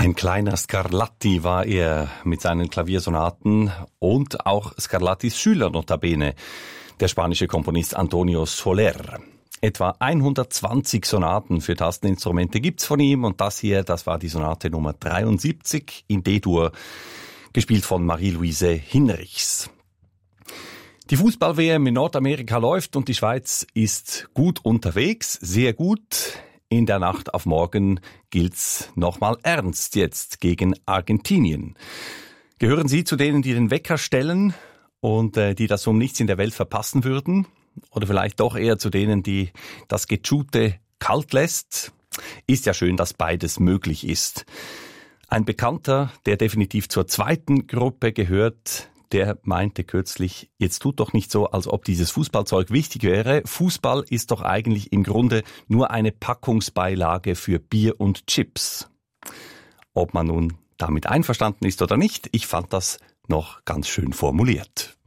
Ein kleiner Scarlatti war er mit seinen Klaviersonaten und auch Scarlattis Schüler notabene, der spanische Komponist Antonio Soler. Etwa 120 Sonaten für Tasteninstrumente gibt's von ihm und das hier, das war die Sonate Nummer 73 in D-Dur, gespielt von Marie-Louise Hinrichs. Die Fußball-WM in Nordamerika läuft und die Schweiz ist gut unterwegs, sehr gut. In der Nacht auf morgen gilt's nochmal ernst jetzt gegen Argentinien. Gehören Sie zu denen, die den Wecker stellen und die das um nichts in der Welt verpassen würden? Oder vielleicht doch eher zu denen, die das Gechute kalt lässt? Ist ja schön, dass beides möglich ist. Ein Bekannter, der definitiv zur zweiten Gruppe gehört, der meinte kürzlich, jetzt tut doch nicht so, als ob dieses Fußballzeug wichtig wäre. Fußball ist doch eigentlich im Grunde nur eine Packungsbeilage für Bier und Chips. Ob man nun damit einverstanden ist oder nicht, ich fand das noch ganz schön formuliert.